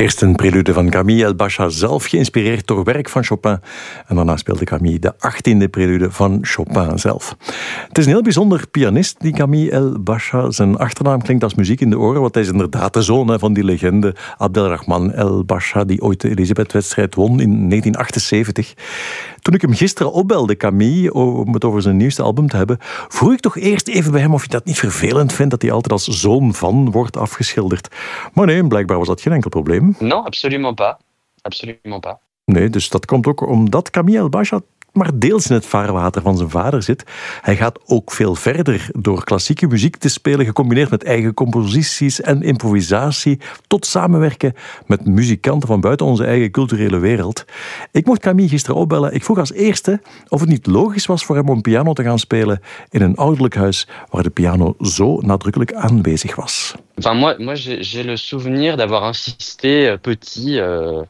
Eerst een prelude van Camille El-Basha zelf, geïnspireerd door werk van Chopin. En daarna speelde Camille de 18e prelude van Chopin zelf. Het is een heel bijzonder pianist, die Camille El-Basha. Zijn achternaam klinkt als muziek in de oren, want hij is inderdaad de zoon van die legende Abdelrahman El-Basha, die ooit de Elisabeth-wedstrijd won in 1978. Toen ik hem gisteren opbelde, Camille, om het over zijn nieuwste album te hebben, vroeg ik toch eerst even bij hem of hij dat niet vervelend vindt, dat hij altijd als zoon van wordt afgeschilderd. Maar nee, blijkbaar was dat geen enkel probleem. Non, absolument pas. Absolument pas. Nee, dus dat komt ook omdat Camille El-Basha maar deels in het vaarwater van zijn vader zit. Hij gaat ook veel verder door klassieke muziek te spelen, gecombineerd met eigen composities en improvisatie, tot samenwerken met muzikanten van buiten onze eigen culturele wereld. Ik mocht Camille gisteren opbellen. Ik vroeg als eerste of het niet logisch was voor hem om piano te gaan spelen in een ouderlijk huis waar de piano zo nadrukkelijk aanwezig was. Enfin, moi j'ai le souvenir d'avoir insisté petit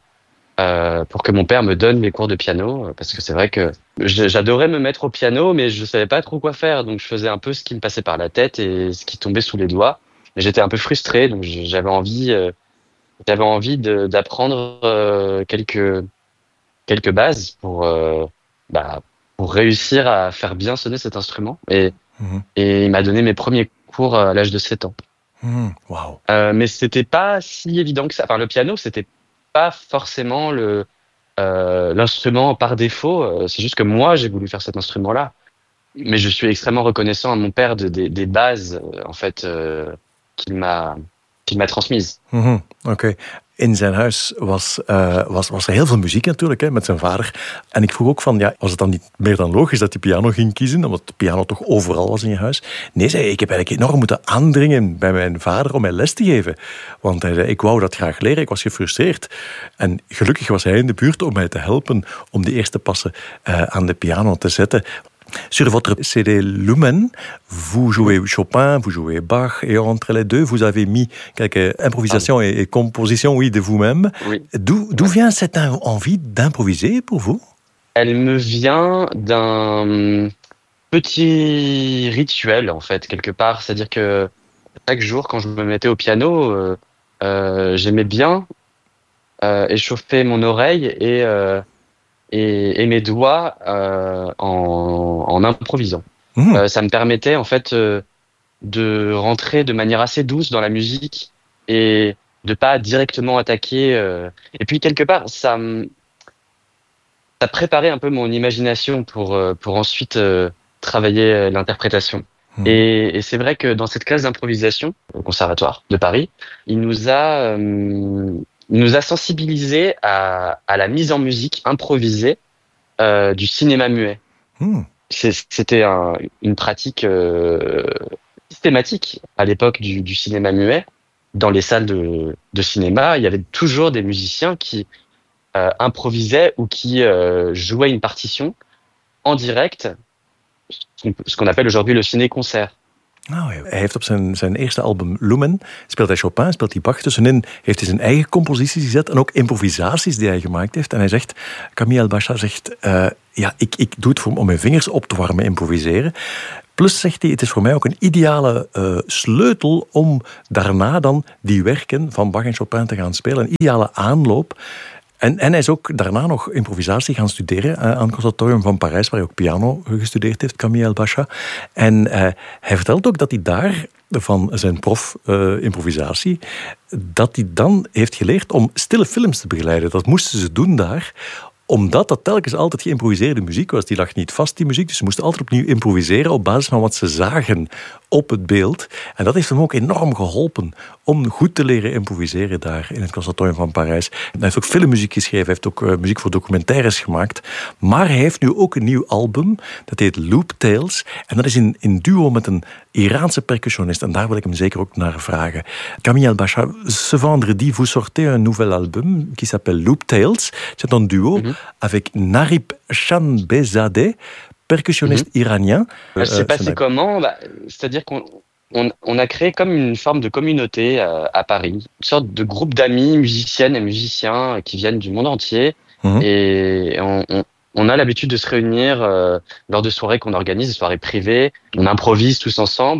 pour que mon père me donne les cours de piano, parce que c'est vrai que j'adorais me mettre au piano, mais je savais pas trop quoi faire, donc je faisais un peu ce qui me passait par la tête et ce qui tombait sous les doigts. Mais j'étais un peu frustré, donc j'avais envie d'apprendre quelques bases pour réussir à faire bien sonner cet instrument. Et il m'a donné mes premiers cours à l'âge de 7 ans. Wow. Mais c'était pas si évident que ça. Enfin, le piano, c'était pas forcément l'instrument par défaut. C'est juste que moi, j'ai voulu faire cet instrument-là. Mais je suis extrêmement reconnaissant à mon père des bases, en fait, qu'il m'a transmises. Oké. In zijn huis was er heel veel muziek natuurlijk, hè, met zijn vader. En ik vroeg ook van, ja, was het dan niet meer dan logisch dat hij piano ging kiezen, omdat de piano toch overal was in je huis? Nee, zei hij, ik heb eigenlijk enorm moeten aandringen bij mijn vader om mij les te geven. Want hij zei, ik wou dat graag leren, ik was gefrustreerd. En gelukkig was hij in de buurt om mij te helpen om de eerste passen aan de piano te zetten. Sur votre CD Lumen, vous jouez Chopin, vous jouez Bach, et entre les deux, vous avez mis quelques improvisations et compositions, oui, de vous-même. Oui. D'où vient cette envie d'improviser pour vous? Elle me vient d'un petit rituel, en fait, quelque part. C'est-à-dire que chaque jour, quand je me mettais au piano, j'aimais bien échauffer mon oreille et mes doigts en improvisant. Ça me permettait en fait de rentrer de manière assez douce dans la musique et de pas directement attaquer. Et puis quelque part, ça préparait un peu mon imagination pour ensuite travailler l'interprétation. Et c'est vrai que dans cette classe d'improvisation au Conservatoire de Paris, il nous a sensibilisés à la mise en musique improvisée du cinéma muet. C'était une pratique systématique à l'époque du cinéma muet. Dans les salles de cinéma, il y avait toujours des musiciens qui improvisaient ou qui jouaient une partition en direct, ce qu'on appelle aujourd'hui le ciné-concert. Nou, hij heeft op zijn eerste album Lumen, speelt hij Chopin, speelt hij Bach. Tussenin heeft hij zijn eigen composities gezet en ook improvisaties die hij gemaakt heeft. En hij zegt, Camille El-Basha zegt, ik doe het om mijn vingers op te warmen, improviseren. Plus zegt hij, het is voor mij ook een ideale sleutel om daarna dan die werken van Bach en Chopin te gaan spelen. Een ideale aanloop. En hij is ook daarna nog improvisatie gaan studeren aan het Conservatorium van Parijs, waar hij ook piano gestudeerd heeft, Camille El-Basha. En hij vertelt ook dat hij daar van zijn prof improvisatie, dat hij dan heeft geleerd om stille films te begeleiden. Dat moesten ze doen daar, omdat dat telkens altijd geïmproviseerde muziek was. Die lag niet vast, die muziek, dus ze moesten altijd opnieuw improviseren op basis van wat ze zagen op het beeld. En dat heeft hem ook enorm geholpen om goed te leren improviseren daar in het Conservatorium van Parijs. Hij heeft ook filmmuziek geschreven, hij heeft ook muziek voor documentaires gemaakt. Maar hij heeft nu ook een nieuw album, dat heet Loop Tales. En dat is in duo met een Iraanse percussionist. En daar wil ik hem zeker ook naar vragen. Camille El-Basha, ce vendredi, vous sortez un nouvel album qui s'appelle Loop Tales. C'est un duo avec Narib Shanbezadeh, percussionniste iranien. C'est passé comment? C'est-à-dire qu'on a créé comme une forme de communauté à Paris, une sorte de groupe d'amis musiciennes et musiciens qui viennent du monde entier. Et on a l'habitude de se réunir lors de soirées qu'on organise, des soirées privées. On improvise tous ensemble.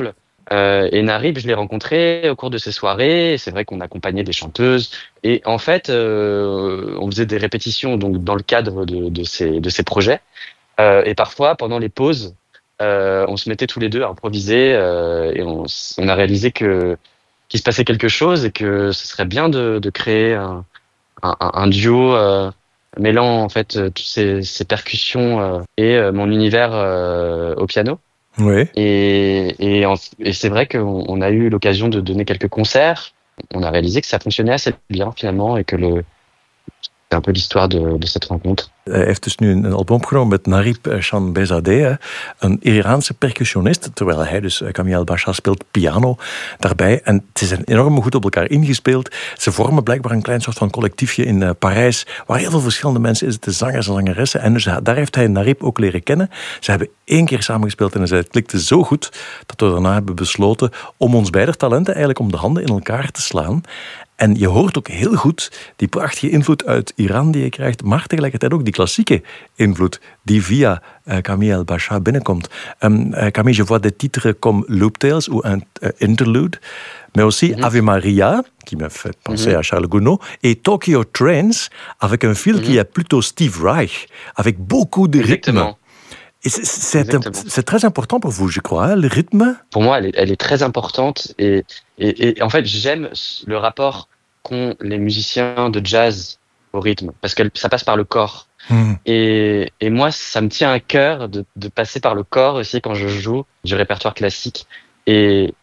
Et Narib, je l'ai rencontré au cours de ces soirées. Et c'est vrai qu'on accompagnait des chanteuses. Et en fait, on faisait des répétitions donc dans le cadre de ces projets. Et parfois, pendant les pauses, on se mettait tous les deux à improviser et on a réalisé qu'il se passait quelque chose et que ce serait bien de créer un duo mêlant en fait toutes ces percussions et mon univers au piano. Oui. Et c'est vrai qu'on a eu l'occasion de donner quelques concerts. On a réalisé que ça fonctionnait assez bien finalement et que c'est un peu l'histoire de cette rencontre. Hij heeft dus nu een album opgenomen met Narib Shanbezadeh, een Iraanse percussionist, terwijl hij dus Camille El-Basha speelt piano daarbij. En ze zijn enorm goed op elkaar ingespeeld. Ze vormen blijkbaar een klein soort van collectiefje in Parijs, waar heel veel verschillende mensen zitten, zangers en zangeressen. En dus daar heeft hij Narib ook leren kennen. Ze hebben 1 keer samengespeeld en hij zei, het klikte zo goed dat we daarna hebben besloten om ons beider talenten eigenlijk om de handen in elkaar te slaan. En je hoort ook heel goed die prachtige invloed uit Iran die je krijgt, maar tegelijkertijd ook die klassieke invloed die via Camille El-Basha binnenkomt. Camille, je vois des titres comme Looptales ou un interlude, mais aussi Ave Maria, qui m'a fait penser à Charles Gounod, et Tokyo Trains, avec un fil qui est plutôt Steve Reich, avec beaucoup de rythme. C'est très important pour vous, je crois, hein, le rythme. Pour moi, elle est très importante et en fait, j'aime le rapport qu'ont les musiciens de jazz au rythme parce que ça passe par le corps. Et moi, ça me tient à cœur de passer par le corps aussi quand je joue du répertoire classique. Et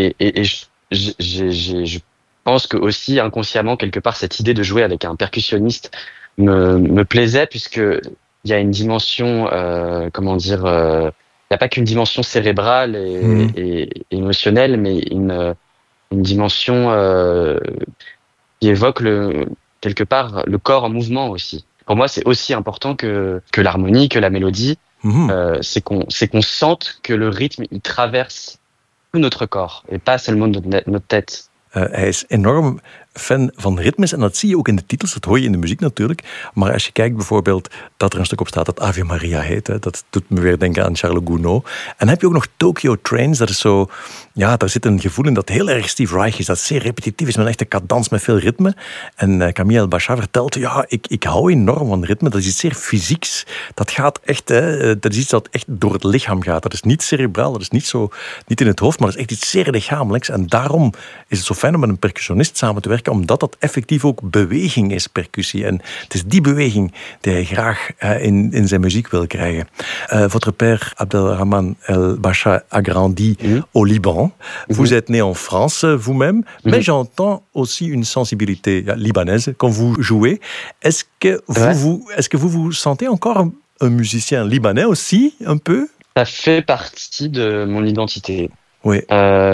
je pense que aussi inconsciemment, quelque part, cette idée de jouer avec un percussionniste me plaisait puisque il y a une dimension, comment dire, il n'y a pas qu'une dimension cérébrale et émotionnelle, mais une dimension qui évoque quelque part le corps en mouvement aussi. Pour moi, c'est aussi important que l'harmonie, que la mélodie. C'est qu'on sente que le rythme, il traverse tout notre corps et pas seulement notre tête. Hij is enorm fan van ritmes en dat zie je ook in de titels, dat hoor je in de muziek natuurlijk. Maar als je kijkt bijvoorbeeld dat er een stuk op staat dat Ave Maria heet, hè, dat doet me weer denken aan Charles Gounod. En dan heb je ook nog Tokyo Trains, dat is zo, ja, daar zit een gevoel in dat heel erg Steve Reich is, dat zeer repetitief is, met een echte cadans met veel ritme. En Camille El-Basha vertelt, ja, ik hou enorm van ritme, dat is iets zeer fysieks. Dat gaat echt, hè, dat is iets dat echt door het lichaam gaat. Dat is niet cerebraal, dat is niet in het hoofd, maar dat is echt iets zeer lichamelijks. En daarom is het zo fijn om met een percussionist samen te werken, omdat dat effectief ook beweging is, percussie. En het is die beweging die hij graag in zijn muziek wil krijgen. Votre père, Abdelrahman El-Basha, a grandi au Liban. Vous êtes né en France vous-même, mais j'entends aussi une sensibilité libanaise quand vous jouez. Est-ce que vous vous sentez encore un musicien libanais aussi, un peu? Ça fait partie de mon identité. Oui.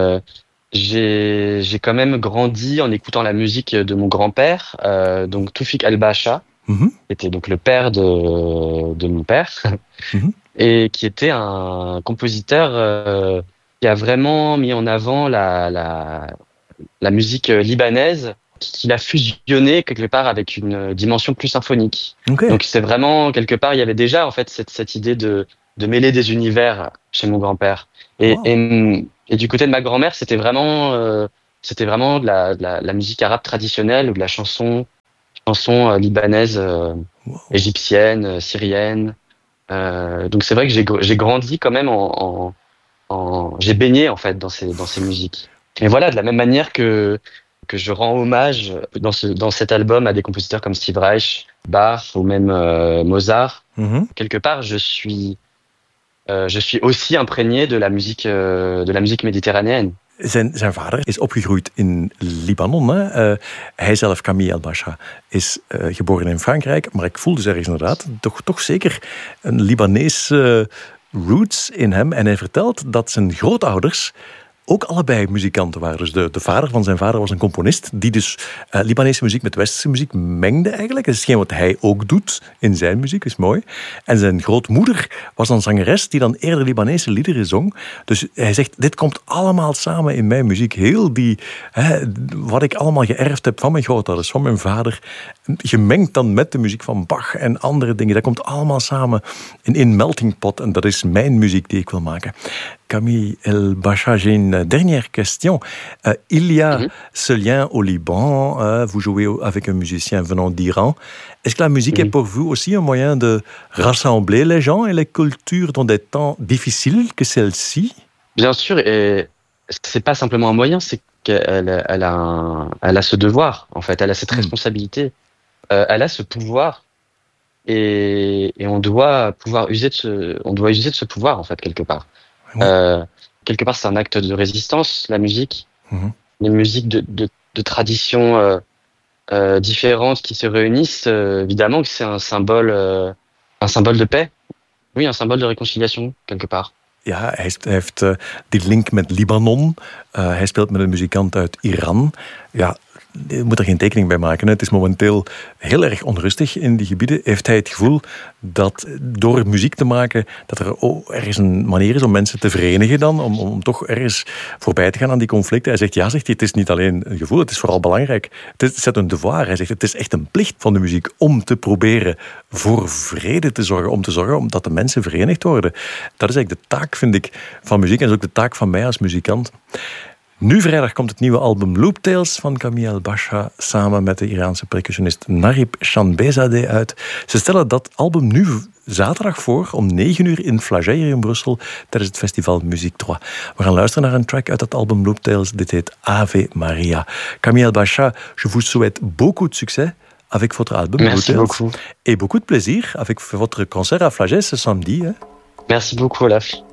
J'ai quand même grandi en écoutant la musique de mon grand-père, donc Toufik El-Basha, qui était donc le père de mon père, et qui était un compositeur qui a vraiment mis en avant la musique libanaise, qu'il a fusionné quelque part avec une dimension plus symphonique. Okay. Donc c'est vraiment, quelque part, il y avait déjà en fait cette idée de mêler des univers chez mon grand-père. Et du côté de ma grand-mère, c'était vraiment de la musique arabe traditionnelle ou de la chanson libanaise, égyptienne, syrienne. Donc c'est vrai que j'ai grandi quand même j'ai baigné en fait dans ces musiques. Et voilà, de la même manière que je rends hommage dans cet album à des compositeurs comme Steve Reich, Bach ou même Mozart. Quelque part, je suis aussi imprégné de la musique méditerranéenne. Zijn vader is opgegroeid in Libanon. Hè? Hij zelf, Camille El-Basha, is geboren in Frankrijk. Maar ik voel dus ergens inderdaad toch zeker een Libanese roots in hem. En hij vertelt dat zijn grootouders ook allebei muzikanten waren. Dus de vader van zijn vader was een componist die dus Libanese muziek met westerse muziek mengde eigenlijk. Dat is hetgeen wat hij ook doet in zijn muziek, is mooi. En zijn grootmoeder was dan zangeres die dan eerder Libanese liederen zong. Dus hij zegt, dit komt allemaal samen in mijn muziek. Heel wat ik allemaal geërfd heb van mijn grootouders, van mijn vader, gemengd dan met de muziek van Bach en andere dingen. Dat komt allemaal samen in één melting pot en dat is mijn muziek die ik wil maken. Camille El-Bacha, j'ai une dernière question. Il y a ce lien au Liban, vous jouez avec un musicien venant d'Iran. Est-ce que la musique est pour vous aussi un moyen de rassembler les gens et les cultures dans des temps difficiles que celle-ci? Bien sûr, et c'est pas simplement un moyen, c'est qu'elle elle a ce devoir, en fait, elle a cette responsabilité, elle a ce pouvoir, et on doit pouvoir user de ce pouvoir, en fait, quelque part. Quelque part, c'est un acte de résistance, la musique. Les musiques de traditions différentes qui se réunissent, évidemment que c'est un symbole de paix. Oui, un symbole de réconciliation, quelque part. Ja, hij heeft die link met Libanon. Hij speelt met een muzikant uit Iran. Ja, je moet er geen tekening bij maken. Het is momenteel heel erg onrustig in die gebieden. Heeft hij het gevoel dat door muziek te maken, dat er ergens een manier is om mensen te verenigen dan, om toch ergens voorbij te gaan aan die conflicten? Hij zegt, het is niet alleen een gevoel, het is vooral belangrijk. Het is een devoir. Hij zegt, het is echt een plicht van de muziek om te proberen voor vrede te zorgen, om te zorgen omdat de mensen verenigd worden. Dat is eigenlijk de taak, vind ik, van muziek en dat is ook de taak van mij als muzikant. Nu vrijdag komt het nieuwe album Loop Tales van Camille El-Bacha samen met de Iraanse percussionist Narib Shanbezadeh uit. Ze stellen dat album nu zaterdag voor om 9:00 in Flagey hier in Brussel tijdens het festival Musique 3. We gaan luisteren naar een track uit dat album Loop Tales. Dit heet Ave Maria. Camille El-Bacha, je vous souhaite beaucoup de succès avec votre album. Merci beaucoup. Et beaucoup de plaisir avec votre concert à Flagey ce samedi. Merci beaucoup, Olaf.